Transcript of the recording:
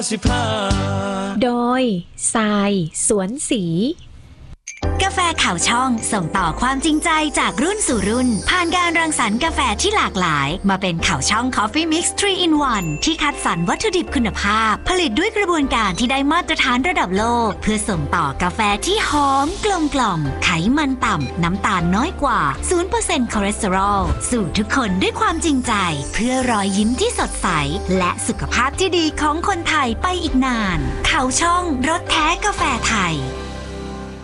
โดยทรายสวนสีกาแฟข่าวช่องส่งต่อความจริงใจจากรุ่นสู่รุ่นผ่านการรังสรรค์กาแฟที่หลากหลายมาเป็นข่าวช่อง Coffee Mix 3 in 1 ที่คัดสรรวัตถุดิบคุณภาพผลิตด้วยกระบวนการที่ได้มาตรฐานระดับโลกเพื่อส่งต่อกาแฟที่หอมกลมกล่อมไขมันต่ำน้ำตาลน้อยกว่า 0% คอเลสเตอรอลสู่ทุกคนด้วยความจริงใจเพื่อรอยยิ้มที่สดใสและสุขภาพที่ดีของคนไทยไปอีกนานข่าวช่องรสแท้กาแฟไทย